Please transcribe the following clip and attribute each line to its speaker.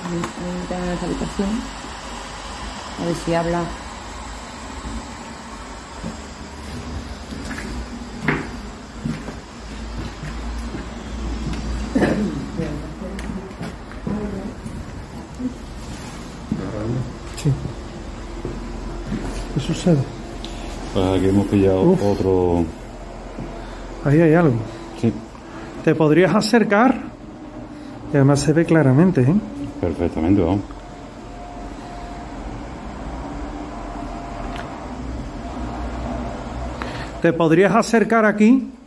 Speaker 1: Voy a entrar en esta habitación. A ver si habla.
Speaker 2: Sí. ¿Qué sucede?
Speaker 3: Pues aquí hemos pillado otro...
Speaker 2: Ahí hay algo.
Speaker 3: Sí,
Speaker 2: ¿Te podrías acercar? Y además se ve claramente, ¿eh?
Speaker 3: perfectamente, vamos.
Speaker 2: ¿Te podrías acercar aquí?